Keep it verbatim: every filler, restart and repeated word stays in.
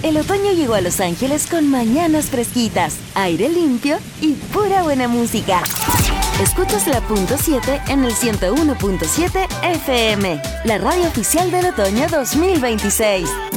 El otoño llegó a Los Ángeles con mañanas fresquitas, aire limpio y pura buena música. Escuchas la punto siete en el ciento uno punto siete F M, la radio oficial del otoño dos mil veintiséis.